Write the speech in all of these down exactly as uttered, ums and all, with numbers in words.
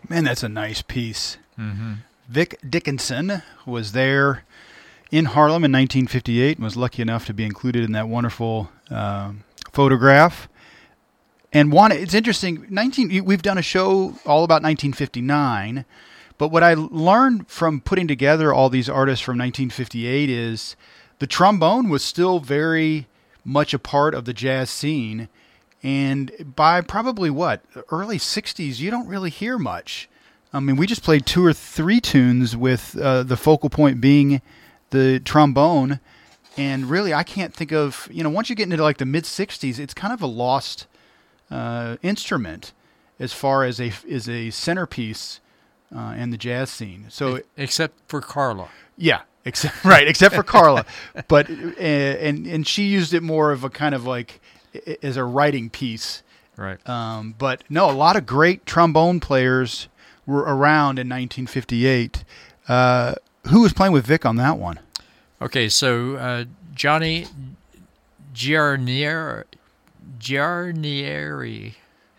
Man, that's a nice piece. Mm-hmm. Vic Dickinson was there in Harlem in nineteen fifty-eight and was lucky enough to be included in that wonderful um, photograph. And one, it's interesting, nineteen we've done a show all about nineteen fifty-nine, but what I learned from putting together all these artists from nineteen fifty-eight is the trombone was still very much a part of the jazz scene. And by probably, what, early sixties, you don't really hear much. I mean, we just played two or three tunes with uh, the focal point being the trombone. And really, I can't think of, you know, once you get into like the mid-sixties, it's kind of a lost uh, instrument as far as a, as a centerpiece uh, in the jazz scene. So, Except for Carla. Yeah, except, right, except for Carla. But, uh, and, and she used it more of a kind of like, as a writing piece. Right. Um, but no, a lot of great trombone players were around in nineteen fifty-eight. Uh, who was playing with Vic on that one? Okay, so uh, Johnny Giarnieri, Giarnieri.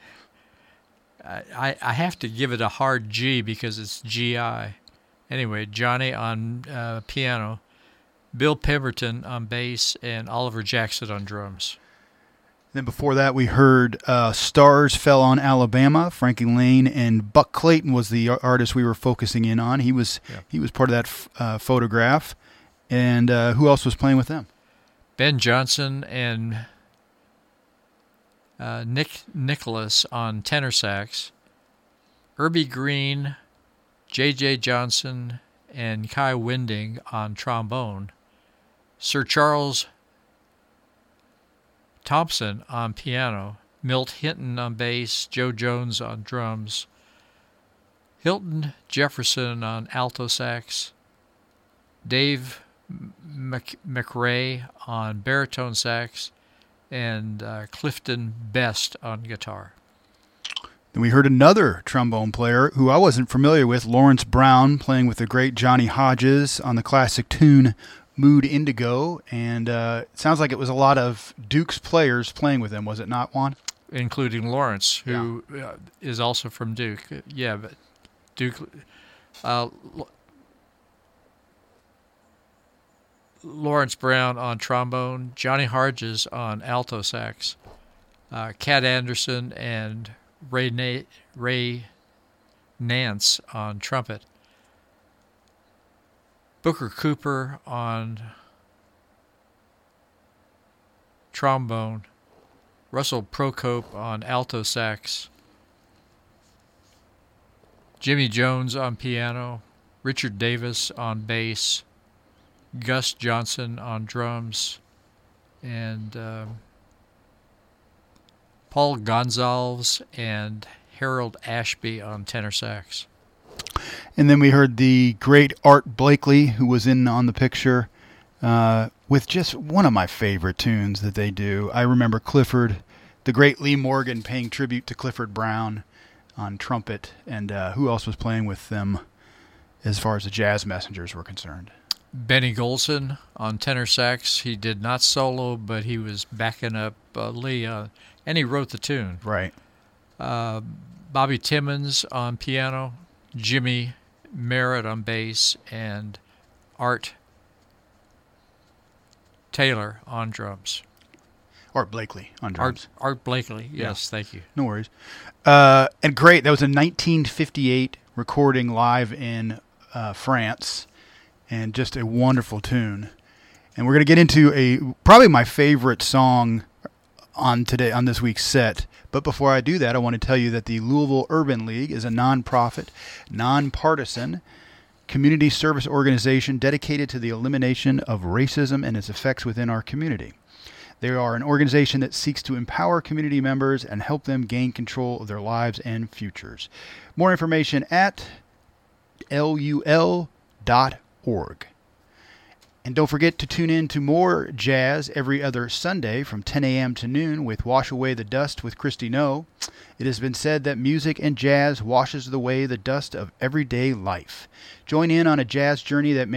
I, I have to give it a hard G because it's G I. Anyway, Johnny on uh, piano, Bill Pemberton on bass, and Oliver Jackson on drums. Then before that, we heard uh, Stars Fell on Alabama. Frankie Lane and Buck Clayton was the artist we were focusing in on. He was yeah. he was part of that f- uh, photograph. And uh, who else was playing with them? Ben Johnson and uh, Nick Nicholas on tenor sax. Herbie Green, J J Johnson, and Kai Winding on trombone. Sir Charles Thompson on piano, Milt Hinton on bass, Joe Jones on drums, Hilton Jefferson on alto sax, Dave Mc- McRae on baritone sax, and uh, Clifton Best on guitar. Then we heard another trombone player who I wasn't familiar with, Lawrence Brown, playing with the great Johnny Hodges on the classic tune Mood Indigo, and uh, it sounds like it was a lot of Duke's players playing with him, was it not, Juan? Including Lawrence, who yeah. uh, is also from Duke. Yeah, but Duke... Uh, L- Lawrence Brown on trombone, Johnny Hodges on alto sax, uh, Cat Anderson and Ray, Na- Ray Nance on trumpet, Booker Cooper on trombone, Russell Procope on alto sax, Jimmy Jones on piano, Richard Davis on bass, Gus Johnson on drums, and um, Paul Gonzalez and Harold Ashby on tenor sax. And then we heard the great Art Blakey, who was in on the picture, uh, with just one of my favorite tunes that they do. I remember Clifford, the great Lee Morgan, paying tribute to Clifford Brown on trumpet. And uh, who else was playing with them as far as the Jazz Messengers were concerned? Benny Golson on tenor sax. He did not solo, but he was backing up uh, Lee, uh, and he wrote the tune. Right. Uh, Bobby Timmons on piano, Jimmy Merritt on bass, and Art Taylor on drums. Art Blakey on drums. Art, Art Blakey, yes, yeah. Thank you. No worries. Uh, and great, that was a nineteen fifty-eight recording live in uh, France, and just a wonderful tune. And we're going to get into a probably my favorite song on today on this week's set. But before I do that, I want to tell you that the Louisville Urban League is a nonprofit, nonpartisan community service organization dedicated to the elimination of racism and its effects within our community. They are an organization that seeks to empower community members and help them gain control of their lives and futures. More information at L U L dot org. And don't forget to tune in to more jazz every other Sunday from ten a.m. to noon with Wash Away the Dust with Christy No. It has been said that music and jazz washes away the dust of everyday life. Join in on a jazz journey that